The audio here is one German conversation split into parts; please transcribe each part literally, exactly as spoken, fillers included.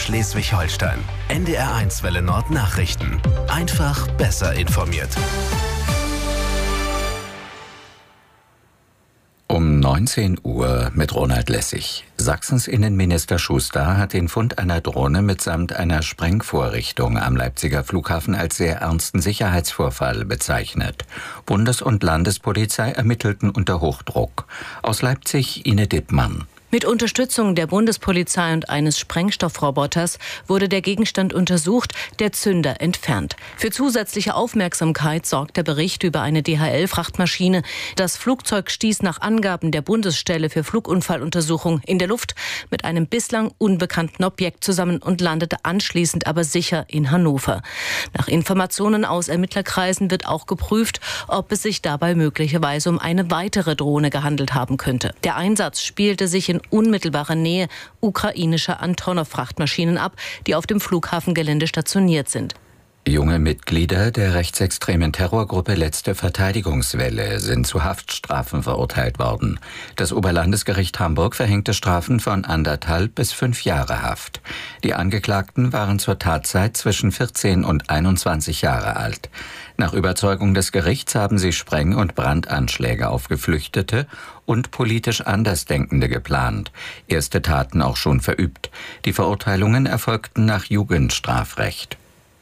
Schleswig-Holstein. N D R eins Welle Nord Nachrichten. Einfach besser informiert. Um neunzehn Uhr mit Ronald Lessig. Sachsens Innenminister Schuster hat den Fund einer Drohne mitsamt einer Sprengvorrichtung am Leipziger Flughafen als sehr ernsten Sicherheitsvorfall bezeichnet. Bundes- und Landespolizei ermittelten unter Hochdruck. Aus Leipzig Ine Dittmann. Mit Unterstützung der Bundespolizei und eines Sprengstoffroboters wurde der Gegenstand untersucht, der Zünder entfernt. Für zusätzliche Aufmerksamkeit sorgt der Bericht über eine D H L-Frachtmaschine. Das Flugzeug stieß nach Angaben der Bundesstelle für Flugunfalluntersuchung in der Luft mit einem bislang unbekannten Objekt zusammen und landete anschließend aber sicher in Hannover. Nach Informationen aus Ermittlerkreisen wird auch geprüft, ob es sich dabei möglicherweise um eine weitere Drohne gehandelt haben könnte. Der Einsatz spielte sich in unmittelbarer Nähe ukrainischer Antonov-Frachtmaschinen ab, die auf dem Flughafengelände stationiert sind. Junge Mitglieder der rechtsextremen Terrorgruppe Letzte Verteidigungswelle sind zu Haftstrafen verurteilt worden. Das Oberlandesgericht Hamburg verhängte Strafen von anderthalb bis fünf Jahre Haft. Die Angeklagten waren zur Tatzeit zwischen vierzehn und einundzwanzig Jahre alt. Nach Überzeugung des Gerichts haben sie Spreng- und Brandanschläge auf Geflüchtete und politisch Andersdenkende geplant, erste Taten auch schon verübt. Die Verurteilungen erfolgten nach Jugendstrafrecht.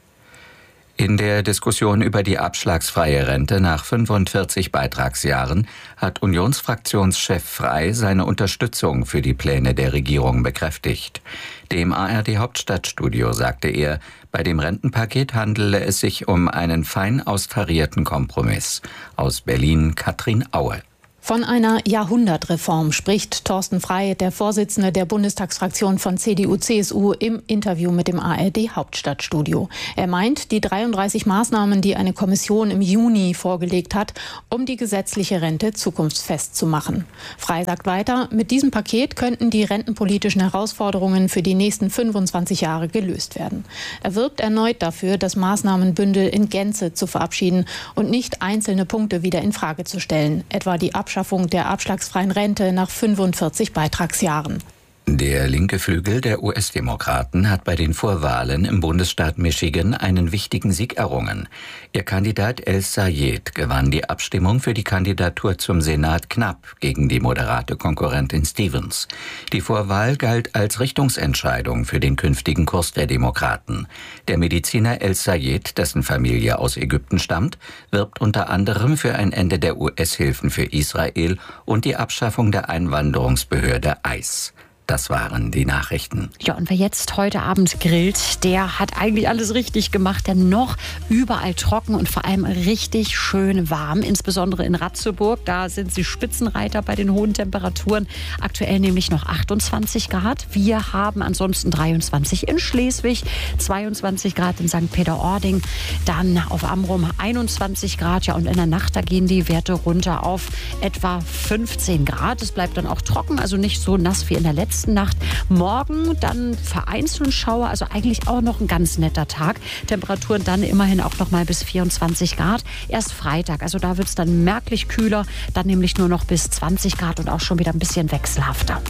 In der Diskussion über die abschlagsfreie Rente nach fünfundvierzig Beitragsjahren hat Unionsfraktionschef Frey seine Unterstützung für die Pläne der Regierung bekräftigt. Dem A R D Hauptstadtstudio sagte er, bei dem Rentenpaket handele es sich um einen fein austarierten Kompromiss. Aus Berlin Katrin Aue. Von einer Jahrhundertreform spricht Thorsten Frey, der Vorsitzende der Bundestagsfraktion von C D U C S U, im Interview mit dem A R D Hauptstadtstudio. Er meint, die dreiunddreißig Maßnahmen, die eine Kommission im Juni vorgelegt hat, um die gesetzliche Rente zukunftsfest zu machen. Frey sagt weiter, mit diesem Paket könnten die rentenpolitischen Herausforderungen für die nächsten fünfundzwanzig Jahre gelöst werden. Er wirbt erneut dafür, das Maßnahmenbündel in Gänze zu verabschieden und nicht einzelne Punkte wieder in Frage zu stellen, etwa die Abschaffung der abschlagsfreien Rente nach fünfundvierzig Beitragsjahren. Der linke Flügel der U S-Demokraten hat bei den Vorwahlen im Bundesstaat Michigan einen wichtigen Sieg errungen. Ihr Kandidat El-Sayed gewann die Abstimmung für die Kandidatur zum Senat knapp gegen die moderate Konkurrentin Stevens. Die Vorwahl galt als Richtungsentscheidung für den künftigen Kurs der Demokraten. Der Mediziner El-Sayed, dessen Familie aus Ägypten stammt, wirbt unter anderem für ein Ende der U S-Hilfen für Israel und die Abschaffung der Einwanderungsbehörde I C E. Das waren die Nachrichten. Ja, und wer jetzt heute Abend grillt, der hat eigentlich alles richtig gemacht. Denn noch überall trocken und vor allem richtig schön warm. Insbesondere in Ratzeburg, da sind sie Spitzenreiter bei den hohen Temperaturen. Aktuell nämlich noch achtundzwanzig Grad. Wir haben ansonsten dreiundzwanzig in Schleswig, zweiundzwanzig Grad in Sankt Peter-Ording. Dann auf Amrum einundzwanzig Grad. Ja, und in der Nacht, da gehen die Werte runter auf etwa fünfzehn Grad. Es bleibt dann auch trocken, also nicht so nass wie in der letzten Nacht. Morgen dann vereinzelt Schauer, also eigentlich auch noch ein ganz netter Tag. Temperaturen dann immerhin auch noch mal bis vierundzwanzig Grad. Erst Freitag, also da wird es dann merklich kühler, dann nämlich nur noch bis zwanzig Grad und auch schon wieder ein bisschen wechselhafter.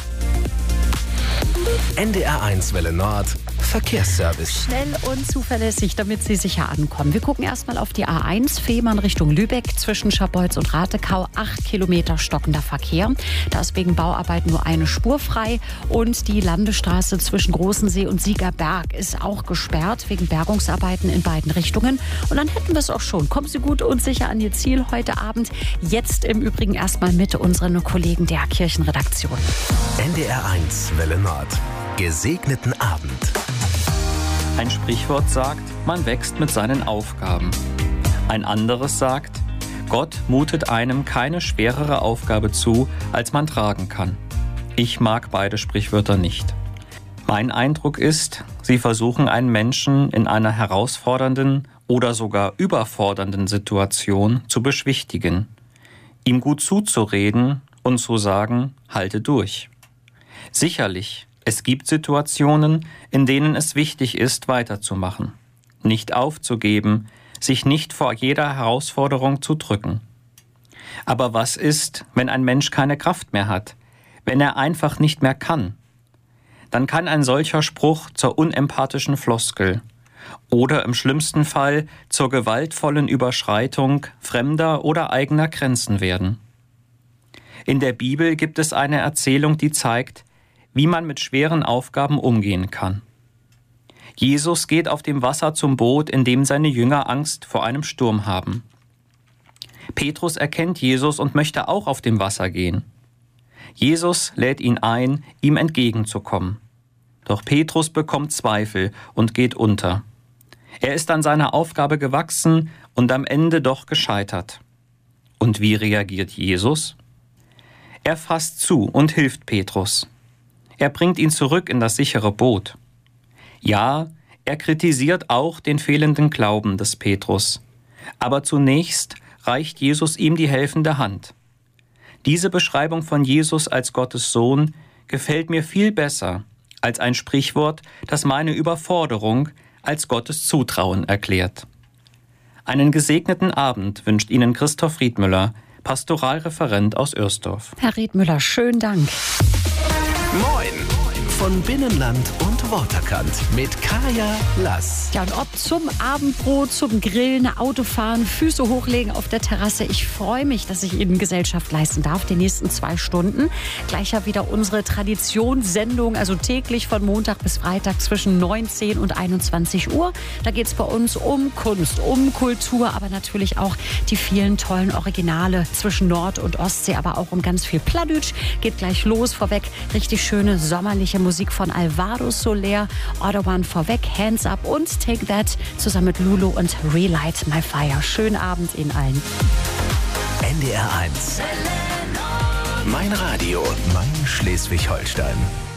N D R eins Welle Nord Verkehrsservice. Schnell und zuverlässig, damit Sie sicher ankommen. Wir gucken erstmal auf die A eins, Fehmarn Richtung Lübeck, zwischen Scharbeutz und Ratekau, acht Kilometer stockender Verkehr. Da ist wegen Bauarbeiten nur eine Spur frei und die Landesstraße zwischen Großensee und Siegerberg ist auch gesperrt wegen Bergungsarbeiten in beiden Richtungen. Und dann hätten wir es auch schon. Kommen Sie gut und sicher an Ihr Ziel heute Abend. Jetzt im Übrigen erstmal mit unseren Kollegen der Kirchenredaktion. N D R eins Welle Nord. Gesegneten Abend. Ein Sprichwort sagt, man wächst mit seinen Aufgaben. Ein anderes sagt, Gott mutet einem keine schwerere Aufgabe zu, als man tragen kann. Ich mag beide Sprichwörter nicht. Mein Eindruck ist, sie versuchen einen Menschen in einer herausfordernden oder sogar überfordernden Situation zu beschwichtigen, ihm gut zuzureden und zu sagen, halte durch. Sicherlich, es gibt Situationen, in denen es wichtig ist, weiterzumachen, nicht aufzugeben, sich nicht vor jeder Herausforderung zu drücken. Aber was ist, wenn ein Mensch keine Kraft mehr hat, wenn er einfach nicht mehr kann? dann kann ein solcher Spruch zur unempathischen Floskel oder im schlimmsten Fall zur gewaltvollen Überschreitung fremder oder eigener Grenzen werden. In der Bibel gibt es eine Erzählung, die zeigt, wie man mit schweren Aufgaben umgehen kann. Jesus geht auf dem Wasser zum Boot, in dem seine Jünger Angst vor einem Sturm haben. Petrus erkennt Jesus und möchte auch auf dem Wasser gehen. Jesus lädt ihn ein, ihm entgegenzukommen. Doch Petrus bekommt Zweifel und geht unter. Er ist an seiner Aufgabe gewachsen und am Ende doch gescheitert. Und wie reagiert Jesus? Er fasst zu und hilft Petrus. Er bringt ihn zurück in das sichere Boot. Ja, er kritisiert auch den fehlenden Glauben des Petrus. Aber zunächst reicht Jesus ihm die helfende Hand. Diese Beschreibung von Jesus als Gottes Sohn gefällt mir viel besser als ein Sprichwort, das meine Überforderung als Gottes Zutrauen erklärt. Einen gesegneten Abend wünscht Ihnen Christoph Riedmüller, Pastoralreferent aus Örsdorf. Herr Riedmüller, schönen Dank. Moin! Von Binnenland und Waterkant mit Kaya Lass. Ja, und ob zum Abendbrot, zum Grillen, Autofahren, Füße hochlegen auf der Terrasse. Ich freue mich, dass ich Ihnen Gesellschaft leisten darf, die nächsten zwei Stunden. Gleich ja wieder unsere Traditionssendung, also täglich von Montag bis Freitag zwischen neunzehn und einundzwanzig Uhr. Da geht es bei uns um Kunst, um Kultur, aber natürlich auch die vielen tollen Originale zwischen Nord- und Ostsee, aber auch um ganz viel Plattdeutsch. Geht gleich los, vorweg richtig schöne sommerliche Musik. Musik von Alvaro Soler, Autobahn vorweg, Hands Up und Take That zusammen mit Lulu und Relight My Fire. Schönen Abend Ihnen allen. N D R eins. Mein Radio, mein Schleswig-Holstein.